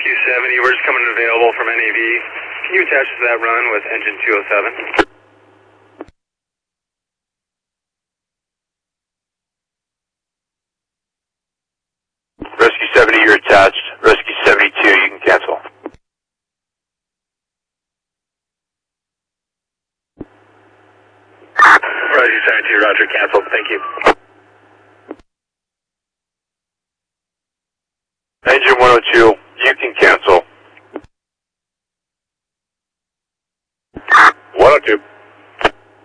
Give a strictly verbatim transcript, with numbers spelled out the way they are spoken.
Rescue seventy, we're just coming available from N A V. Can you attach to that run with engine two oh seven? Rescue seventy, you're attached. Rescue seventy-two, you can cancel. Rescue seventy-two, roger, cancel. Thank you.